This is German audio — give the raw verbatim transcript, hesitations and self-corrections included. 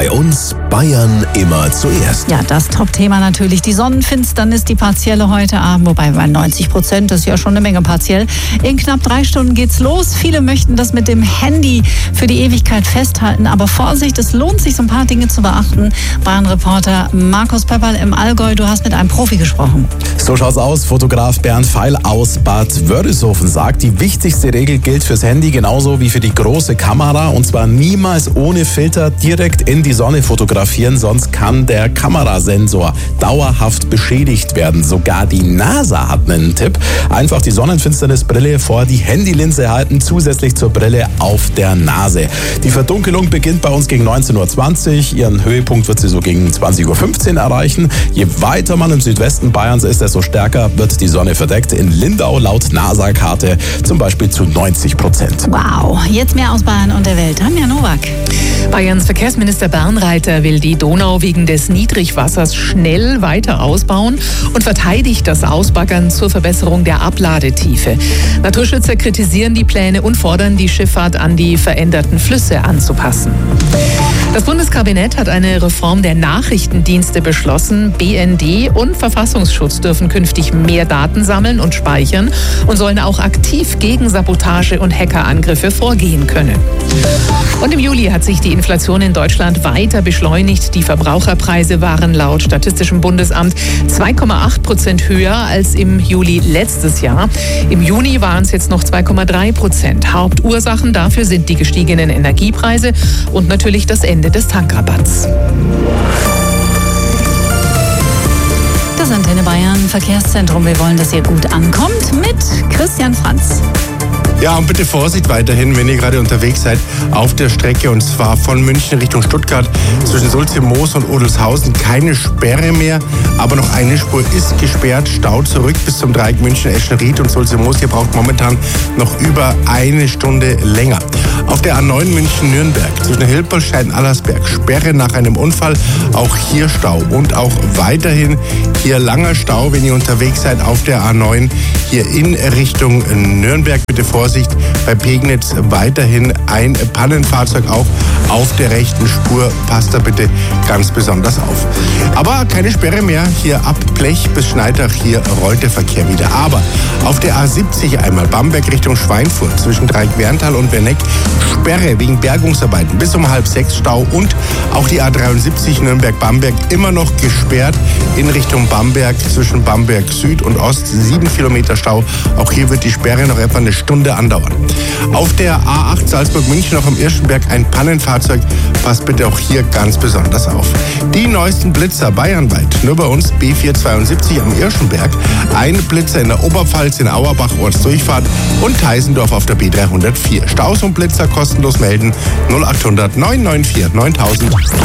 Bei uns Bayern immer zuerst. Ja, das Top-Thema natürlich. Die Sonnenfinsternis, die partielle heute Abend, wobei bei neunzig Prozent, das ist ja schon eine Menge partiell. In knapp drei Stunden geht's los. Viele möchten das mit dem Handy für die Ewigkeit festhalten. Aber Vorsicht, es lohnt sich, so ein paar Dinge zu beachten. Bayern-Reporter Markus Pepperl im Allgäu, du hast mit einem Profi gesprochen. So schaut's aus. Fotograf Bernd Feil aus Bad Wörishofen sagt, die wichtigste Regel gilt fürs Handy genauso wie für die große Kamera. Und zwar niemals ohne Filter direkt in die Sonne fotografieren, sonst kann der Kamerasensor dauerhaft beschädigt werden. Sogar die NASA hat einen Tipp. Einfach die Sonnenfinsternisbrille vor die Handylinse halten, zusätzlich zur Brille auf der Nase. Die Verdunkelung beginnt bei uns gegen neunzehn Uhr zwanzig. Ihren Höhepunkt wird sie so gegen zwanzig Uhr fünfzehn erreichen. Je weiter man im Südwesten Bayerns ist, desto stärker wird die Sonne verdeckt. In Lindau laut NASA-Karte zum Beispiel zu neunzig Prozent. Wow, jetzt mehr aus Bayern und der Welt. Tanja Nowak. Bayerns Verkehrsminister Bernreiter will die Donau wegen des Niedrigwassers schnell weiter ausbauen und verteidigt das Ausbaggern zur Verbesserung der Abladetiefe. Naturschützer kritisieren die Pläne und fordern, die Schifffahrt an die veränderten Flüsse anzupassen. Das Bundeskabinett hat eine Reform der Nachrichtendienste beschlossen. B N D und Verfassungsschutz dürfen künftig mehr Daten sammeln und speichern und sollen auch aktiv gegen Sabotage und Hackerangriffe vorgehen können. Und im Juli hat sich die Inflation in Deutschland weiter beschleunigt. Die Verbraucherpreise waren laut Statistischem Bundesamt zwei Komma acht Prozent höher als im Juli letztes Jahr. Im Juni waren es jetzt noch zwei Komma drei Prozent. Hauptursachen dafür sind die gestiegenen Energiepreise und natürlich das Ende des Tankrabatts. Das Antenne Bayern Verkehrszentrum. Wir wollen, dass ihr gut ankommt mit Christian Franz. Ja, und bitte Vorsicht weiterhin, wenn ihr gerade unterwegs seid auf der Strecke, und zwar von München Richtung Stuttgart zwischen Sulzimoos und Odelshausen. Keine Sperre mehr, aber noch eine Spur ist gesperrt. Stau zurück bis zum Dreieck München, Eschenried und Sulzimoos. Ihr braucht momentan noch über eine Stunde länger. Auf der A neun München-Nürnberg zwischen Hilpolstein-Allersberg Sperre nach einem Unfall. Auch hier Stau und auch weiterhin hier langer Stau, wenn ihr unterwegs seid auf der A neun hier in Richtung Nürnberg. Bitte Vorsicht. Bei Pegnitz weiterhin ein Pannenfahrzeug auch auf der rechten Spur. Passt da bitte ganz besonders auf. Aber keine Sperre mehr. Hier ab Blech bis Schneidach. Hier rollt der Verkehr wieder. Aber auf der A siebzig einmal Bamberg Richtung Schweinfurt zwischen Dreieck-Werntal und Werneck Sperre wegen Bergungsarbeiten bis um halb sechs Stau. Und auch die A dreiundsiebzig Nürnberg-Bamberg immer noch gesperrt in Richtung Bamberg zwischen Bamberg Süd und Ost. Sieben Kilometer Stau. Auch hier wird die Sperre noch etwa eine Stunde andauern. Auf der A acht Salzburg-München noch am Irschenberg ein Pannenfahrzeug. Passt bitte auch hier ganz besonders auf. Die neuesten Blitzer bayernweit. Nur bei uns B vierhundertzweiundsiebzig am Irschenberg. Ein Blitzer in der Oberpfalz in Auerbach Ortsdurchfahrt und Teisendorf auf der B dreihundertvier. Staus und Blitzer kostenlos melden null achthundert neun neun vier neuntausend.